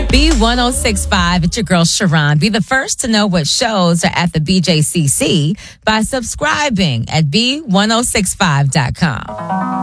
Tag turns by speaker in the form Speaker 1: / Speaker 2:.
Speaker 1: B1065, it's your girl Sharon. Be the first to know what shows are at the BJCC by subscribing at B1065.com.